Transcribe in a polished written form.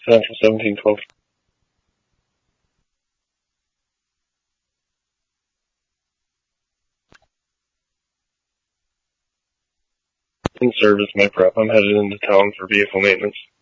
Central 1712. In service, my prep. I'm headed into town for vehicle maintenance.